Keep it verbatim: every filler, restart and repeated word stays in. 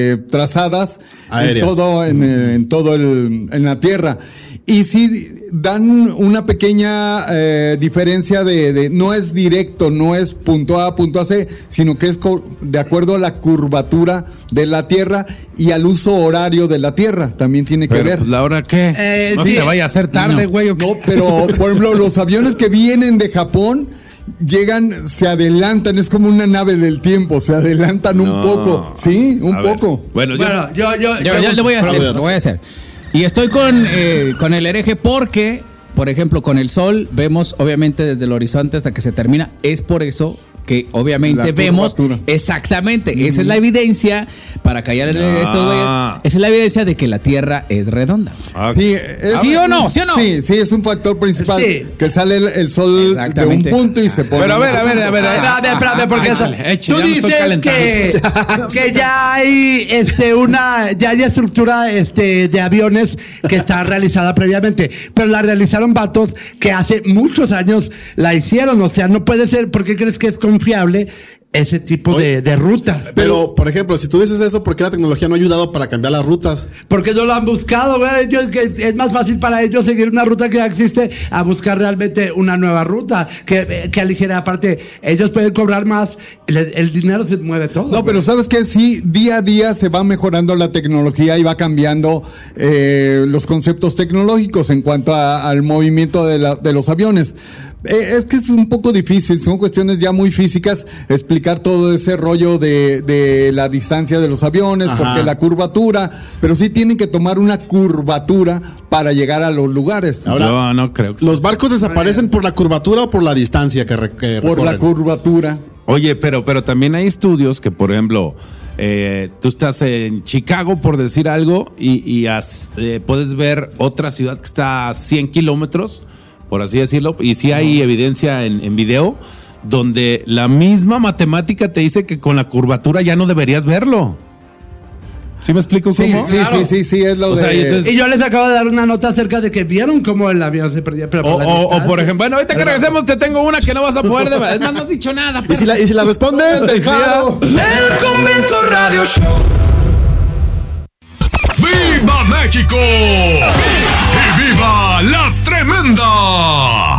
eh, trazadas Aéreas. en todo, en, en todo el, en la Tierra. Y sí dan una pequeña eh, diferencia de, de, no es directo, no es punto A, punto C, sino que es co- de acuerdo a la curvatura de la Tierra y al uso horario de la Tierra, también tiene que Pero, ver. pues, ¿la hora qué? Eh, no sí. se vaya a hacer tarde, güey. No, no, pero por ejemplo, los aviones que vienen de Japón llegan, se adelantan, es como una nave del tiempo, se adelantan No. un poco, sí, un A ver. poco. Bueno, yo, Bueno, yo, yo, Yo, yo le voy a hacer, Brother. lo voy a hacer. Y estoy con, eh, con el hereje porque, por ejemplo, con el sol vemos obviamente desde el horizonte hasta que se termina. Es por eso que obviamente La vemos curvatura. exactamente, mm. esa es la evidencia para callar el, Ah. estos güeyes. Esa es la evidencia de que la Tierra es redonda. ah, Sí, es- ¿Sí o no? ¿Sí o no? Sí, sí, es un factor principal. Sí. Que sale el, el sol de un Exactamente. punto y se pone. Pero a ver, a ver, a ver. a ver. Espérame, espérame, porque Échale, eso- échale, tú ya me estoy dices calentando. que, que ya hay este una ya hay estructura este de aviones que está realizada previamente, pero la realizaron vatos que hace muchos años la hicieron, o sea, no puede ser. ¿Por qué crees que es confiable ese tipo de, de rutas? Pero, por ejemplo, si tú dices eso, ¿por qué la tecnología no ha ayudado para cambiar las rutas? Porque no lo han buscado, güey. Ellos- que es más fácil para ellos seguir una ruta que ya existe a buscar realmente una nueva ruta que, que aligera. Aparte, ellos pueden cobrar más, el, el dinero se mueve todo. No, güey. pero sabes que sí, día a día se va mejorando la tecnología y va cambiando eh, los conceptos tecnológicos en cuanto a- al movimiento de, la- de los aviones. Eh, es que es un poco difícil, son cuestiones ya muy físicas explicar todo ese rollo de, de la distancia de los aviones, Ajá. porque la curvatura, pero sí tienen que tomar una curvatura para llegar a los lugares. Ahora, Yo no creo que ¿los barcos desaparecen por la curvatura o por la distancia que, re- que Por la recorren? curvatura. Oye, pero, pero también hay estudios que, por ejemplo, eh, tú estás en Chicago, por decir algo, y, y has- eh, puedes ver otra ciudad que está a cien kilómetros, por así decirlo, y sí hay evidencia en, en video donde la misma matemática te dice que con la curvatura ya no deberías verlo. ¿Sí me explico Sí, cómo? sí, sí, sí, sí, es lo O sea, de... y entonces- Y yo les acabo de dar una nota acerca de que vieron cómo el avión se perdía. Pero O, por la o- o distancia. por ejemplo, bueno, ahorita que regresemos te tengo una que no vas a poder de Es más, no has dicho nada. ¿Y si la, y si la responden? Dejado. El Convento Radio Show. ¡Viva México! ¡Y viva la tremenda!